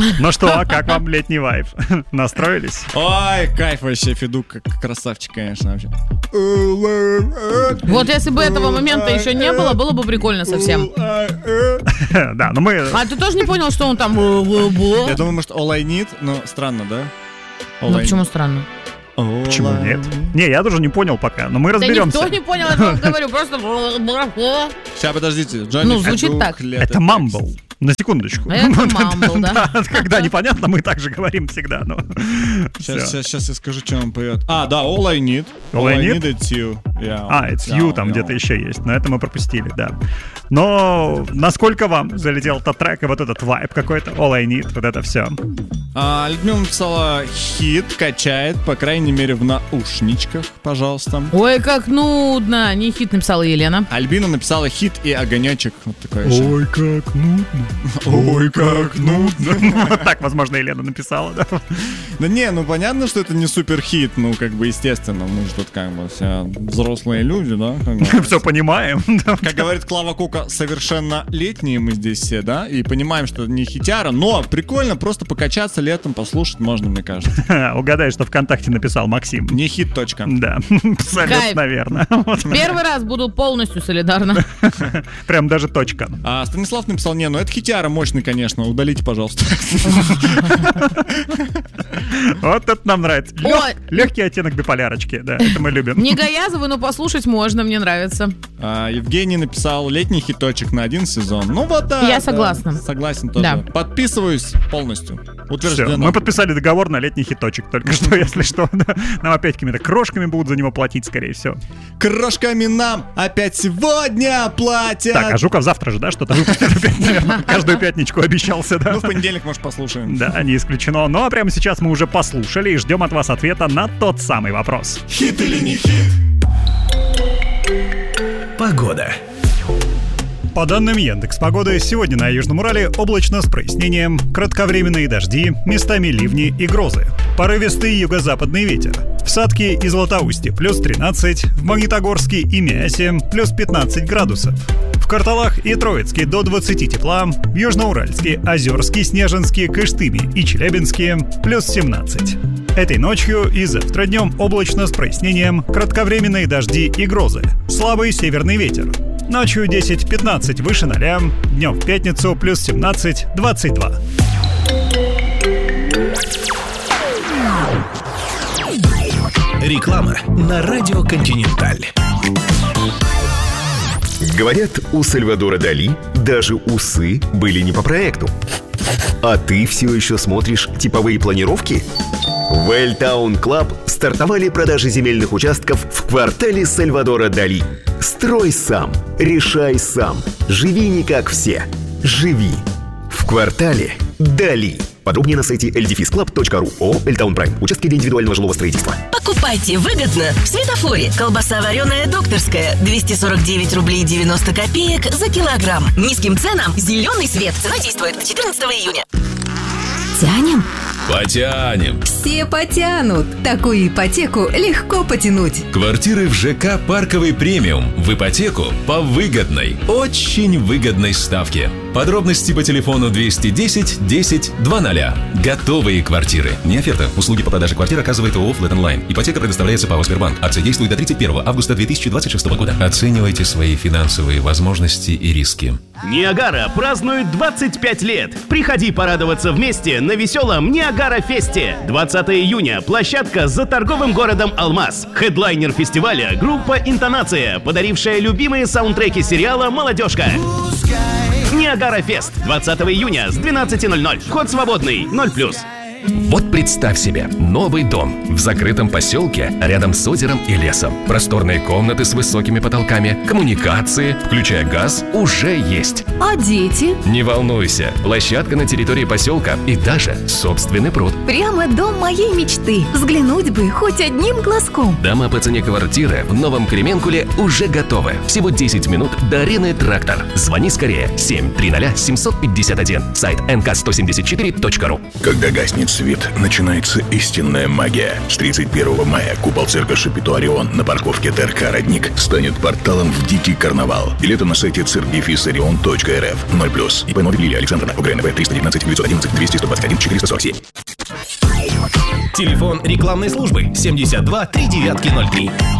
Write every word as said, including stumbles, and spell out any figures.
Ну что, как вам летний вайб? Настроились? Ой, кайф вообще, Федук, как красавчик, конечно, вообще. Вот если бы этого момента еще не было, было бы прикольно совсем. Да, но мы... А ты тоже не понял, что он там... Я думаю, может, all I need, но странно, да? Ну почему странно? Почему нет? Не, я тоже не понял пока, но мы разберемся. Да никто не понял, я вам говорю, просто... Сейчас, подождите. Джонни, ну, звучит так. Это мамбл. На секундочку. Это мамбл, да? Да, когда непонятно, мы так же говорим всегда, но... Сейчас, сейчас, сейчас я скажу, что он поет. А, да, all I need. All I need? It's you. Yeah. А, it's Yeah, you там yeah. где-то еще есть, но это мы пропустили, да. Но насколько вам залетел этот трек и вот этот вайб какой-то, all I need, вот это все? А, Людмила написала хит, качает, по крайней мере, в наушничках, пожалуйста. Ой, как нудно. Не хит написала Елена. Альбина написала хит и огонечек. Вот такой еще. Ой, как нудно. Ой, как нудно. Вот так, возможно, Елена написала, да? Да не, ну понятно, что это не супер хит, ну как бы естественно, мы же тут как бы все взрослые люди, да? Все понимаем. Как говорит Клава Кока, совершеннолетние мы здесь все, да? И понимаем, что это не хитяра, но прикольно просто покачаться летом, послушать можно, мне кажется. Угадай, что ВКонтакте написал Максим. Не хит, точка. Да, абсолютно верно. Первый раз буду полностью солидарна. Прям даже точка. А Станислав написал, не, ну это хитяра мощный, конечно, удалите, пожалуйста. Вот это нам нравится. Лег, легкий оттенок биполярочки, да, это мы любим. Не Гаязовы, но послушать можно, мне нравится. А, Евгений написал летний хиточек на один сезон. Ну вот да. Я да, согласна. Согласен тоже. Да. Подписываюсь полностью. Утверждено. Все, мы подписали договор на летний хиточек, только что, если что. Да. Нам опять какими-то крошками будут за него платить, скорее всего. Крошками нам опять сегодня платят. Так, а Жуков завтра же, да, что-то выпустит опять, наверное. Каждую пятничку обещался, да? Ну, в понедельник, может, послушаем. Да, не исключено. Ну, а прямо сейчас мы уже послушали и ждем от вас ответа на тот самый вопрос. Хит или не хит? Погода. По данным Яндекс.Погоды, сегодня на Южном Урале облачно с прояснением, кратковременные дожди, местами ливни и грозы. Порывистый юго-западный ветер. В Сатке и Златоусте плюс тринадцать, в Магнитогорске и Миасе плюс пятнадцать градусов. В Карталах и Троицке до двадцати тепла, в Южноуральске, Озерске, Снежинске, Кыштыме и Челябинске плюс семнадцать. Этой ночью и завтра днем облачно с прояснением, кратковременные дожди и грозы. Слабый северный ветер. Ночью десять-пятнадцать выше ноля, днем в пятницу плюс семнадцать-двадцать два. Реклама на радио Континенталь. Говорят, у Сальвадора Дали даже усы были не по проекту. А ты все еще смотришь типовые планировки? В Welltown Club стартовали продажи земельных участков в квартале Сальвадора Дали. Строй сам, решай сам, живи не как все. Живи в квартале Дали. Подробнее на сайте эл дефис клаб точка ру. ООО «Welltown Prime». Участки для индивидуального жилого строительства. Покупайте выгодно в Светофоре. Колбаса вареная докторская. двести сорок девять рублей девяносто копеек за килограмм. Низким ценам зеленый свет. Цена действует до четырнадцатого июня. Тянем? Потянем. Все потянут. Такую ипотеку легко потянуть. Квартиры в ЖК «Парковый премиум» в ипотеку по выгодной, очень выгодной ставке. Подробности по телефону двести десять десять двадцать. Готовые квартиры. Не оферта. Услуги по продаже квартир оказывает ООО «Флэт Онлайн». Ипотека предоставляется ПАО «Сбербанк». Акция действует до тридцать первого августа две тысячи двадцать шестого года. Оценивайте свои финансовые возможности и риски. Ниагара празднует двадцать пять лет. Приходи порадоваться вместе на веселом Ниагара-фесте. двадцатого июня. Площадка за торговым городом Алмаз. Хедлайнер фестиваля — группа «Интонация», подарившая любимые саундтреки сериала «Молодежка». Ниагара-фест. двадцатого июня с двенадцати ноль-ноль. Вход свободный. ноль плюс. Вот представь себе, новый дом в закрытом поселке рядом с озером и лесом. Просторные комнаты с высокими потолками, коммуникации, включая газ, уже есть. А дети? Не волнуйся, площадка на территории поселка и даже собственный пруд. Прямо дом моей мечты. Взглянуть бы хоть одним глазком. Дома по цене квартиры в Новом Кременкуле уже готовы. Всего десять минут до арены «Трактор». Звони скорее. семь триста семь пятьдесят один. Сайт эн ка сто семьдесят четыре точка ру. Когда гаснет свет начинается истинная магия. С тридцать первого мая купол цирка Шапито Орион на парковке ТРК «Родник» станет порталом в дикий карнавал. Билеты на сайте цирк дефис орион точка эр эф. ноль плюс. ИП Новик Лилия Александровна. УГРНВ триста девятнадцать девятьсот одиннадцать двести сто двадцать один четыреста сорок семь. Телефон рекламной службы семьдесят два три девятки ноль три.